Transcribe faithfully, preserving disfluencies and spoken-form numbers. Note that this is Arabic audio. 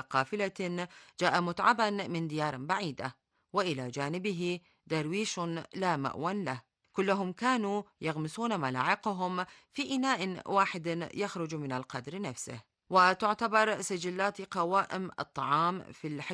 قافلة جاء متعبا من ديار بعيدة، وإلى جانبه درويش لا مأوى له. كلهم كانوا يغمسون ملاعقهم في إناء واحد يخرج من القدر نفسه. وتعتبر سجلات قوائم الطعام في الحجر